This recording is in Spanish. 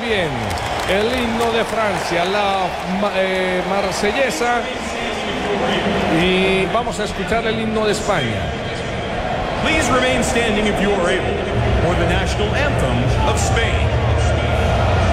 bien el himno de Francia, la marsellesa, y vamos a escuchar el himno de España. Please remain standing if you are able, for the national anthem of Spain.